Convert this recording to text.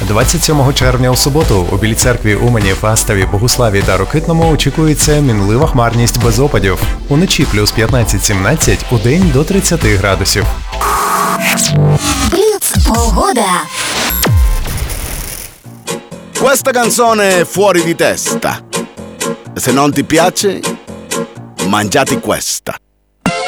27 червня у суботу у Білій церкві, Умані, Фастові, Богуславі та Рокитному очікується мінлива хмарність без опадів. Уночі плюс 15-17, удень до 30 градусів. Погода. Questa canzone è fuori di testa. Se non ti piace, mangiati questa.